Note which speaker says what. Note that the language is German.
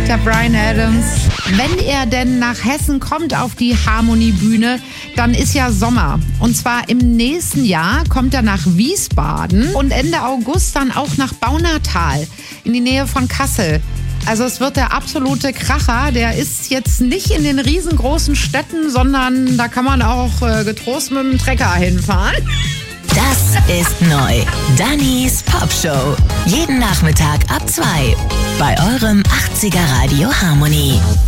Speaker 1: Der Bryan Adams. Wenn er denn nach Hessen kommt auf die Harmoniebühne, dann ist ja Sommer. Und zwar im nächsten Jahr kommt er nach Wiesbaden und Ende August dann auch nach Baunatal in die Nähe von Kassel. Also es wird der absolute Kracher. Der ist jetzt nicht in den riesengroßen Städten, sondern da kann man auch getrost mit dem Trecker hinfahren.
Speaker 2: Das ist neu. Dannys Popshow. Jeden Nachmittag ab 2 bei eurem 80er Radio Harmony.